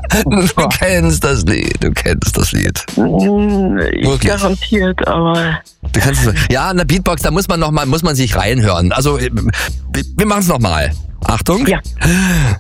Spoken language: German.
Du kennst das Lied. Ich garantiert, aber... Du kannst es, ja, in der Beatbox, da muss man sich reinhören. Also, wir machen es nochmal. Achtung. Ja.